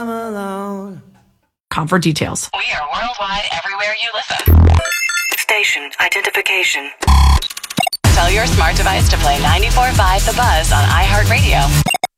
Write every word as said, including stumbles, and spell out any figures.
I'm alone. Com for details. We are worldwide everywhere you listen. Station identification. Tell your smart device to play ninety-four point five The Buzz on iHeartRadio.